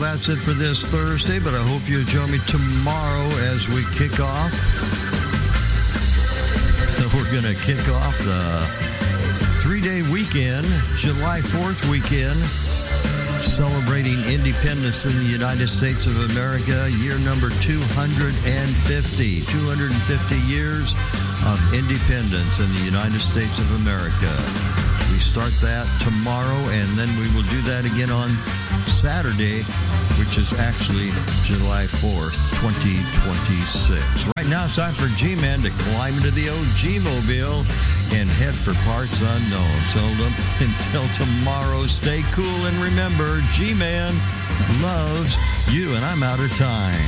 that's it for this Thursday, but I hope you join me tomorrow as we kick off. We're going to kick off the 3-day weekend, July 4th weekend, celebrating independence in the United States of America, year number 250. 250 years of independence in the United States of America. We start that tomorrow, and then we will do that again on Saturday, which is actually July 4th, 2026. Right now, it's time for G-Man to climb into the old G-Mobile and head for parts unknown. So until tomorrow, stay cool, and remember, G-Man loves you, and I'm out of time.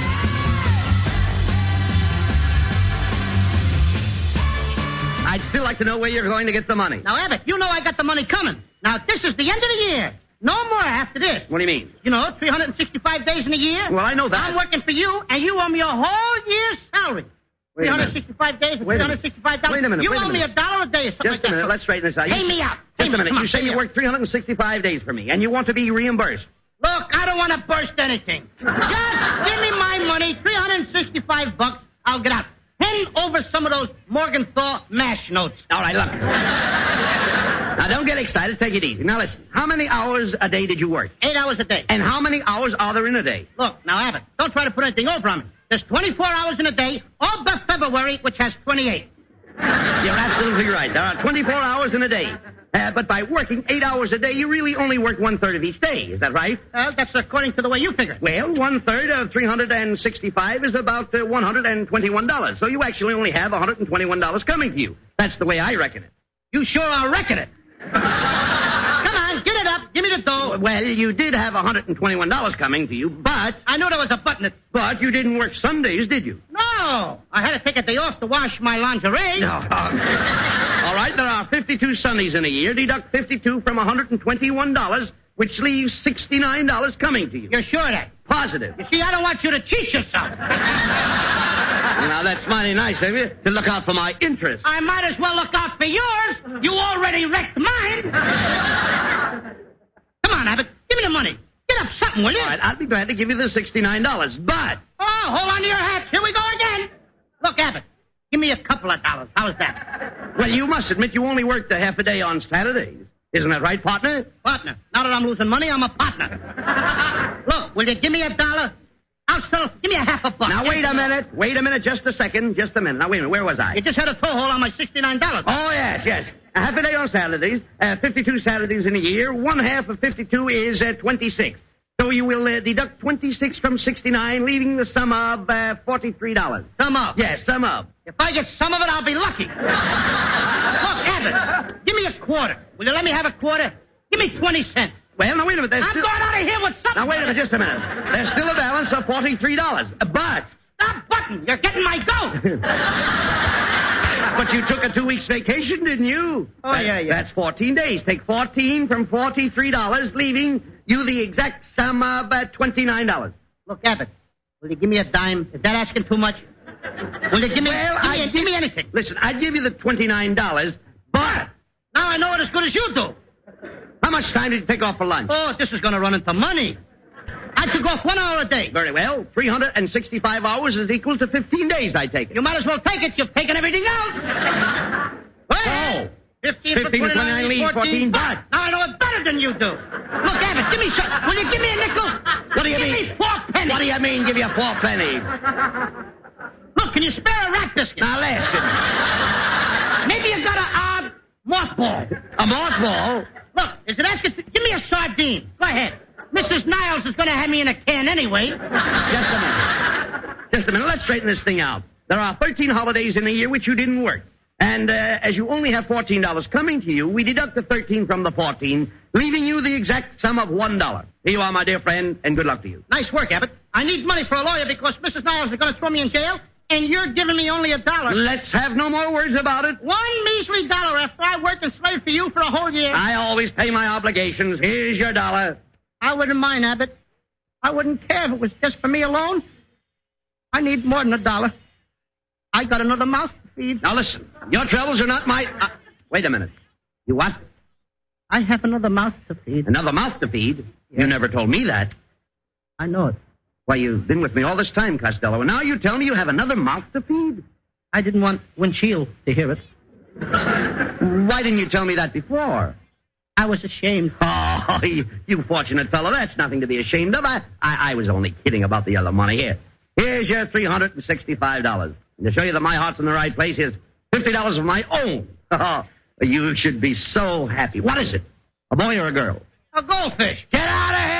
I'd still like to know where you're going to get the money. Now, Abbott, you know I got the money coming. Now, this is the end of the year. No more after this. What do you mean? You know, 365 days in a year. Well, I know that. I'm working for you, and you owe me a whole year's salary. Wait a minute. 365 days and Wait a minute. $365. Wait a minute. You Wait a owe me minute. $1 a day or something Just like a minute. that. Let's straighten this out. Pay me out. Just a minute. Come on, You say pay you me worked 365 days for me, and you want to be reimbursed. Look, I don't want to burst anything. Just give me my money, $365. I'll get out. Hand over some of those Morgenthau MASH notes. All right, look. Now, don't get excited. Take it easy. Now, listen. How many hours a day did you work? 8 hours a day. And how many hours are there in a day? Look, now, Abbott, don't try to put anything over on me. There's 24 hours in a day, all but February, which has 28. You're absolutely right. There are 24 hours in a day. But by working 8 hours a day, you really only work 1/3 of each day. Is that right? Well, that's according to the way you figure it. Well, 1/3 of 365 is about $121. So you actually only have $121 coming to you. That's the way I reckon it. You sure are wrecking it. Come on, get it up. Give me the dough. Well, you did have $121 coming to you, but... I knew there was a button that... But you didn't work Sundays, did you? No. I had to take a day off to wash my lingerie. No. All right, there are 52 Sundays in a year. Deduct 52 from $121, which leaves $69 coming to you. You're sure of that? Positive. You see, I don't want you to cheat yourself. Now, that's mighty nice of you to look out for my interests. I might as well look out for yours. You already wrecked mine. Come on, Abbott. Give me the money. Get up something, will you? All right, I'll be glad to give you the $69, but... Oh, hold on to your hats. Here we go again. Look, Abbott, give me a couple of dollars. How's that? Well, you must admit you only worked a half a day on Saturdays. Isn't that right, partner? Partner. Now that I'm losing money, I'm a partner. Look, will you give me $1? I'll settle. Give me a half a buck. Now, wait a minute. Wait a minute. Just a second. Just a minute. Now, wait a minute. Where was I? You just had a toe hole on my $69. Oh, yes. A half a day on Saturdays. 52 Saturdays in a year. 1/2 of 52 is 26. So you will deduct 26 from 69, leaving the sum of $43. Sum of? Yes, sum of. If I get some of it, I'll be lucky. Look, Abbott, give me a quarter. Will you let me have a quarter? Give me 20 cents. Well, now, wait a minute. I'm going out of here with something. Now, wait a minute. Just a minute. There's still a balance of $43. But... Stop button. You're getting my goat. But you took a 2 weeks vacation, didn't you? Oh, yeah. That's 14 days. Take 14 from $43, leaving you the exact sum of $29. Look, Abbott, will you give me a dime? Is that asking too much? Will you give me... Well, give me anything. Listen, I'd give you the $29, but... Now I know it as good as you do. How much time did you take off for lunch? Oh, this is going to run into money. I took off 1 hour a day. Very well. 365 hours is equal to 15 days, I take it. You might as well take it. You've taken everything out. Oh. 15 for 29 leaves 14, but... Now I know it better than you do. Look, Abbott, give me some. Will you give me a nickel? What do you mean? Give me 4 pennies. What do you mean, give you 4 pennies? Look, can you spare a rat biscuit? Now, listen. Maybe you got a mothball. A mothball? Look, is it asking... Give me a sardine. Go ahead. Mrs. Niles is going to have me in a can anyway. Just a minute. Let's straighten this thing out. There are 13 holidays in a year which you didn't work. And as you only have $14 coming to you, we deduct the 13 from the 14, leaving you the exact sum of $1. Here you are, my dear friend, and good luck to you. Nice work, Abbott. I need money for a lawyer because Mrs. Niles is going to throw me in jail, and you're giving me only $1. Let's have no more words about it. $1 measly after I worked and slaved for you for a whole year. I always pay my obligations. Here's your $1. I wouldn't mind, Abbott. I wouldn't care if it was just for me alone. I need more than $1. I got another mouth to feed. Now listen, your troubles are not my... wait a minute. You what? I have another mouth to feed. Another mouth to feed? You never told me that. I know it. Why, you've been with me all this time, Costello, and now you tell me you have another mouth to feed? I didn't want Winchell to hear it. Why didn't you tell me that before? I was ashamed. Oh, you fortunate fellow. That's nothing to be ashamed of. I was only kidding about the yellow money. Here's your $365. And to show you that my heart's in the right place, here's $50 of my own. Oh, you should be so happy. What is it? A boy or a girl? A goldfish. Get out of